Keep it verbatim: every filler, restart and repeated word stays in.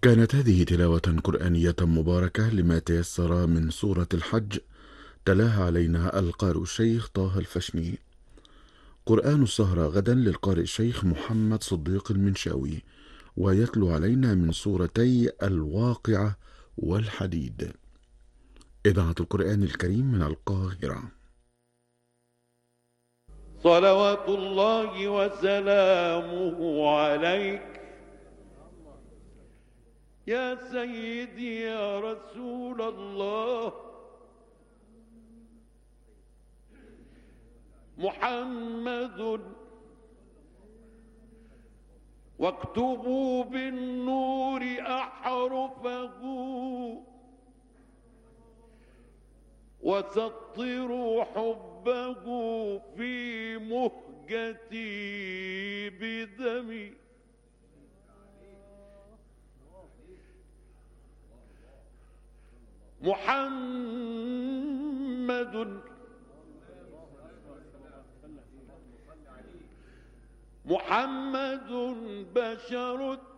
كانت هذه تلاوة قرآنية مباركة لما تيسر من سورة الحج، تلاها علينا القارئ الشيخ طه الفشني. قرآن السهرة غدا للقارئ الشيخ محمد صديق المنشاوي، ويتلو علينا من سورتي الواقعة والحديد. إذاعة القرآن الكريم من القاهرة. صلوات الله وسلامه عليك يا سيدي يا رسول الله. محمد واكتبوا بالنور أحرفه وسطروا حبه في مهجتي بدمي. محمد محمد بشر